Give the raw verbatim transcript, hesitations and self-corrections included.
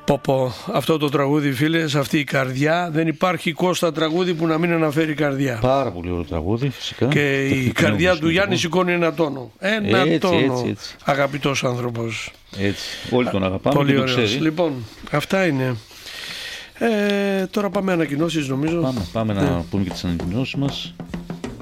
Πω πω, αυτό το τραγούδι, φίλες, αυτή η καρδιά, δεν υπάρχει Κώστα τραγούδι που να μην αναφέρει καρδιά. Πάρα πολύ ωραίο τραγούδι, φυσικά. Και η καρδιά του Γιάννη σηκώνει ένα τόνο. Ένα έτσι, τόνο. Έτσι, έτσι. Αγαπητός άνθρωπος. Έτσι. Όλοι τον αγαπάμε. Πολύ και ωραίος. το ξέρει. Λοιπόν, αυτά είναι. Ε, τώρα πάμε ανακοινώσεις, νομίζω. Πάμε, πάμε ναι. να πούμε και τις ανακοινώσεις μας.